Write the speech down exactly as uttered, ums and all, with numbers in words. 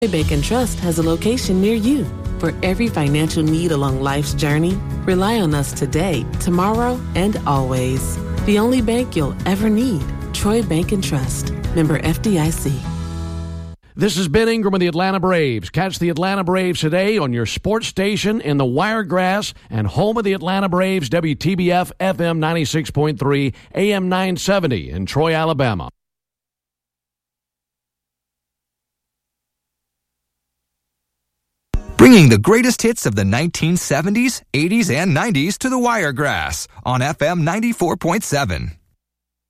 Bank and Trust has a location near you. For every financial need along life's journey, rely on us today, tomorrow, and always. The only bank you'll ever need. Troy Bank and Trust. Member F D I C. This is Ben Ingram of the Atlanta Braves. Catch the Atlanta Braves today on your sports station in the Wiregrass and home of the Atlanta Braves, W T B F F M ninety-six point three, A M nine seventy in Troy, Alabama. Bringing the greatest hits of the nineteen seventies, eighties, and nineties to the Wiregrass on F M ninety-four point seven.